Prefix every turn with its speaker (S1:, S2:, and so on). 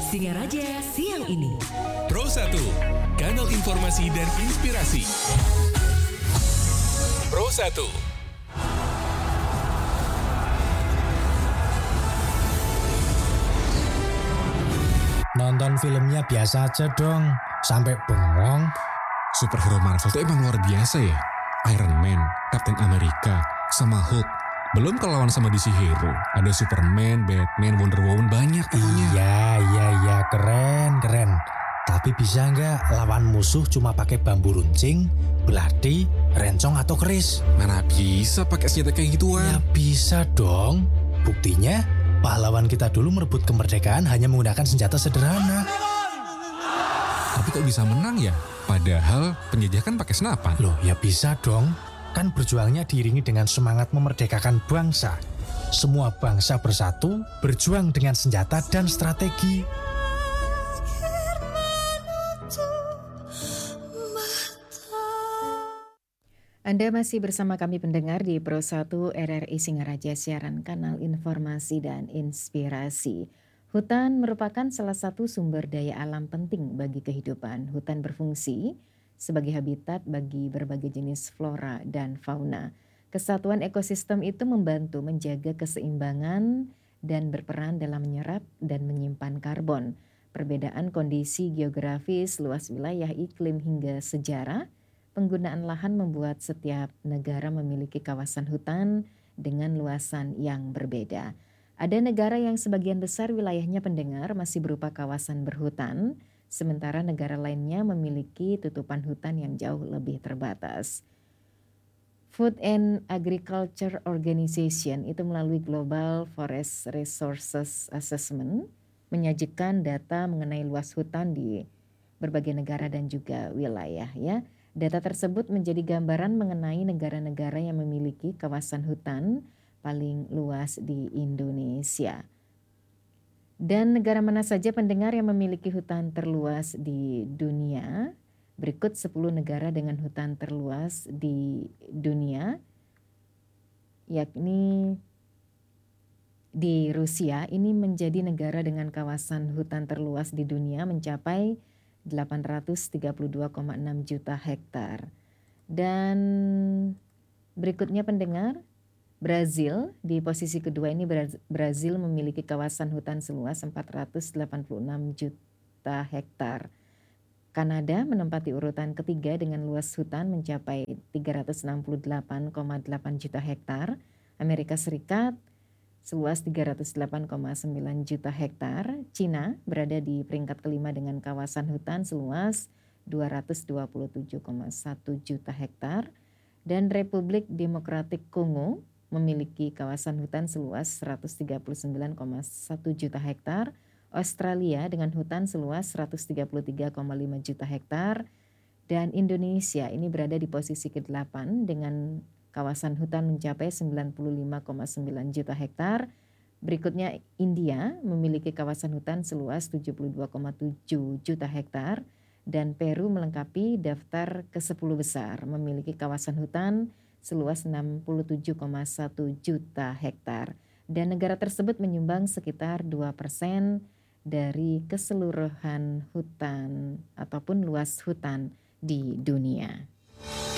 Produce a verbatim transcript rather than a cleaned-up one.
S1: Singaraja siang ini.
S2: Pro satu, kanal informasi dan inspirasi. Pro satu.
S3: Nonton filmnya biasa aja dong, sampai bengong.
S4: Superhero Marvel tuh emang luar biasa ya. Iron Man, Captain America, sama Hulk. Belum kalau lawan sama D C Hero. Ada Superman, Batman, Wonder Woman, banyak pokoknya.
S3: Iya, iya, iya, keren, keren. Tapi bisa nggak lawan musuh cuma pakai bambu runcing, belati, rencong atau keris?
S4: Mana bisa pakai senjata kayak gituan?
S3: Ya bisa dong. Buktinya, pahlawan kita dulu merebut kemerdekaan hanya menggunakan senjata sederhana.
S4: Tapi kok bisa menang ya? Padahal penjajah kan pakai senapan.
S3: Loh, ya bisa dong. Kan berjuangnya diiringi dengan semangat memerdekakan bangsa. Semua bangsa bersatu, berjuang dengan senjata dan strategi.
S5: Anda masih bersama kami pendengar di Pro satu R R I Singaraja, siaran kanal informasi dan inspirasi. Hutan merupakan salah satu sumber daya alam penting bagi kehidupan. Hutan berfungsi sebagai habitat bagi berbagai jenis flora dan fauna. Kesatuan ekosistem itu membantu menjaga keseimbangan dan berperan dalam menyerap dan menyimpan karbon. Perbedaan kondisi geografis, luas wilayah, iklim hingga sejarah, penggunaan lahan membuat setiap negara memiliki kawasan hutan dengan luasan yang berbeda. Ada negara yang sebagian besar wilayahnya pendengar masih berupa kawasan berhutan, sementara negara lainnya memiliki tutupan hutan yang jauh lebih terbatas. Food and Agriculture Organization itu melalui Global Forest Resources Assessment menyajikan data mengenai luas hutan di berbagai negara dan juga wilayah ya. Data tersebut menjadi gambaran mengenai negara-negara yang memiliki kawasan hutan paling luas di Indonesia. Dan negara mana saja pendengar yang memiliki hutan terluas di dunia? Berikut sepuluh negara dengan hutan terluas di dunia, yakni di Rusia ini menjadi negara dengan kawasan hutan terluas di dunia mencapai delapan ratus tiga puluh dua koma enam juta hektar. Dan berikutnya pendengar, Brazil di posisi kedua ini. Brazil memiliki kawasan hutan seluas empat ratus delapan puluh enam juta hektar. Kanada menempati urutan ketiga dengan luas hutan mencapai tiga ratus enam puluh delapan koma delapan juta hektar. Amerika Serikat seluas tiga ratus delapan koma sembilan juta hektar. Cina berada di peringkat kelima dengan kawasan hutan seluas dua ratus dua puluh tujuh koma satu juta hektar. Dan Republik Demokratik Kongo memiliki kawasan hutan seluas seratus tiga puluh sembilan koma satu juta hektar. Australia dengan hutan seluas seratus tiga puluh tiga koma lima juta hektar. Dan Indonesia ini berada di posisi kedelapan dengan kawasan hutan mencapai sembilan puluh lima koma sembilan juta hektar. Berikutnya India memiliki kawasan hutan seluas tujuh puluh dua koma tujuh juta hektar. Dan Peru melengkapi daftar kesepuluh besar memiliki kawasan hutan seluas enam puluh tujuh koma satu juta hektar. Dan negara tersebut menyumbang sekitar dua persen dari keseluruhan hutan ataupun luas hutan di dunia.